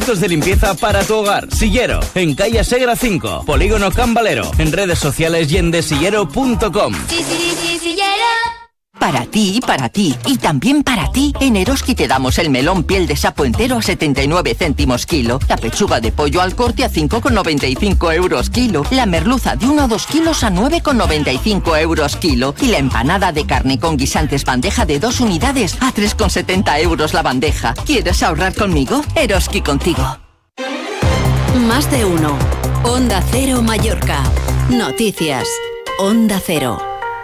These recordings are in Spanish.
productos de limpieza para tu hogar. Sillero, en calle Segra 5, Polígono Can Valero, en redes sociales y en desillero.com. Para ti y también para ti, en Eroski te damos el melón piel de sapo entero a 79 céntimos kilo, la pechuga de pollo al corte a 5,95 euros kilo, la merluza de 1 a 2 kilos a 9,95 euros kilo y la empanada de carne con guisantes bandeja de 2 unidades a 3,70 euros la bandeja. ¿Quieres ahorrar conmigo? Eroski contigo. Más de uno. Onda Cero Mallorca. Noticias. Onda Cero.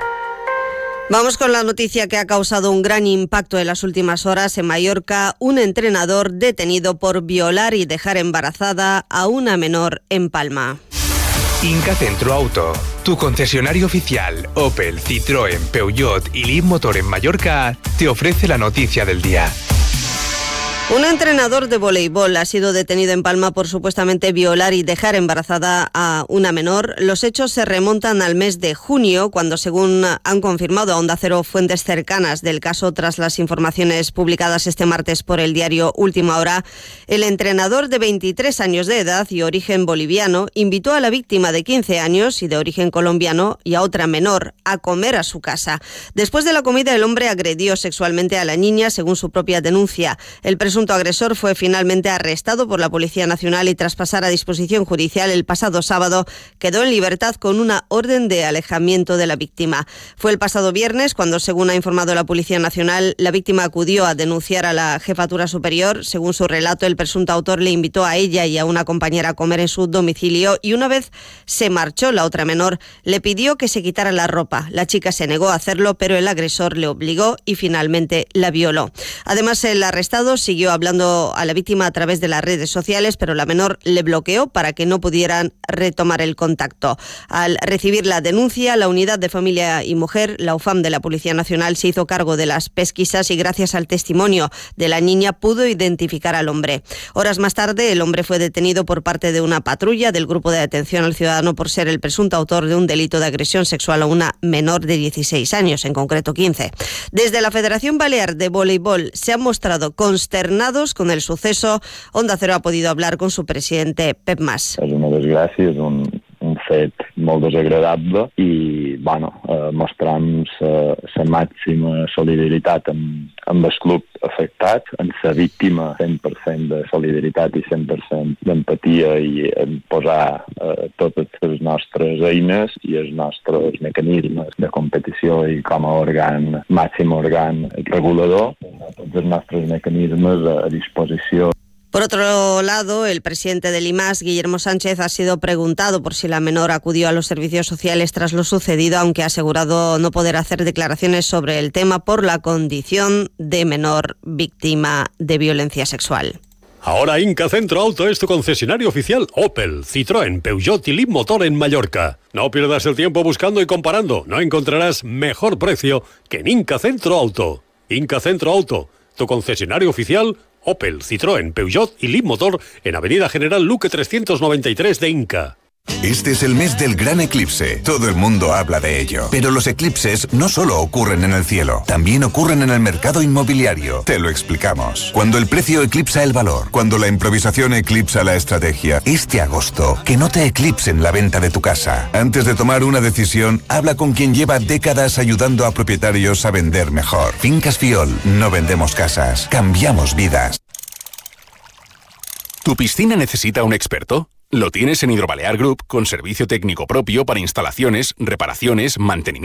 Vamos con la noticia que ha causado un gran impacto en las últimas horas en Mallorca. Un entrenador detenido por violar y dejar embarazada a una menor en Palma. Inca Centro Auto, tu concesionario oficial Opel, Citroën, Peugeot y Leapmotor en Mallorca, te ofrece la noticia del día. Un entrenador de voleibol ha sido detenido en Palma por supuestamente violar y dejar embarazada a una menor. Los hechos se remontan al mes de junio, cuando, según han confirmado a Onda Cero fuentes cercanas del caso tras las informaciones publicadas este martes por el diario Última Hora, el entrenador de 23 años de edad y origen boliviano invitó a la víctima de 15 años y de origen colombiano y a otra menor a comer a su casa. Después de la comida, el hombre agredió sexualmente a la niña, según su propia denuncia. El presunto agresor fue finalmente arrestado por la Policía Nacional y, tras pasar a disposición judicial el pasado sábado, quedó en libertad con una orden de alejamiento de la víctima. Fue el pasado viernes cuando, según ha informado la Policía Nacional, la víctima acudió a denunciar a la Jefatura Superior. Según su relato, el presunto autor le invitó a ella y a una compañera a comer en su domicilio y, una vez se marchó la otra menor, le pidió que se quitara la ropa. La chica se negó a hacerlo, pero el agresor le obligó y finalmente la violó. Además, el arrestado siguió hablando a la víctima a través de las redes sociales, pero la menor le bloqueó para que no pudieran retomar el contacto. Al recibir la denuncia, la Unidad de Familia y Mujer, la UFAM de la Policía Nacional, se hizo cargo de las pesquisas y, gracias al testimonio de la niña, pudo identificar al hombre. Horas más tarde, el hombre fue detenido por parte de una patrulla del Grupo de Atención al Ciudadano por ser el presunto autor de un delito de agresión sexual a una menor de 16 años, en concreto 15. Desde la Federación Balear de Voleibol se han mostrado consternados con el suceso. Onda Cero ha podido hablar con su presidente, Pep Mas. És una desgràcia, és un fet molt desagradable i, mostrem la màxima solidaritat amb el club afectat, amb la víctima 100% de solidaritat i 100% d'empatia i en posar totes les nostres eines i els nostres mecanismes de competició i com a màxim òrgan regulador, tots els nostres mecanismes a disposició. Por otro lado, el presidente del IMAS, Guillermo Sánchez, ha sido preguntado por si la menor acudió a los servicios sociales tras lo sucedido, aunque ha asegurado no poder hacer declaraciones sobre el tema por la condición de menor víctima de violencia sexual. Ahora Inca Centro Auto es tu concesionario oficial Opel, Citroën, Peugeot y Leapmotor en Mallorca. No pierdas el tiempo buscando y comparando. No encontrarás mejor precio que en Inca Centro Auto. Inca Centro Auto, tu concesionario oficial Opel, Citroën, Peugeot y Leapmotor en Avenida General Luque 393 de Inca. Este es el mes del gran eclipse. Todo el mundo habla de ello. Pero los eclipses no solo ocurren en el cielo, también ocurren en el mercado inmobiliario. Te lo explicamos. Cuando el precio eclipsa el valor, cuando la improvisación eclipsa la estrategia. Este agosto, que no te eclipsen la venta de tu casa. Antes de tomar una decisión, habla con quien lleva décadas ayudando a propietarios a vender mejor. Fincas Fiol. No vendemos casas, cambiamos vidas. ¿Tu piscina necesita un experto? Lo tienes en Hidrobalear Group, con servicio técnico propio para instalaciones, reparaciones, mantenimiento